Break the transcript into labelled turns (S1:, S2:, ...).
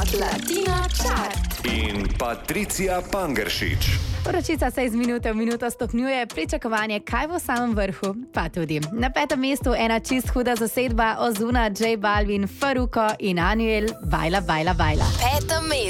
S1: Top Latino Chart.
S2: In Patricija Pangeršič.
S3: Vročica se iz minute v minuto stopnjuje, pričakovanje, kaj bo v samem vrhu, pa tudi. Na 5. mestu ena čist huda zasedba Ozuna, J Balvin, Farruko in Anuel, Baila, baila, baila.
S1: 5. mesto.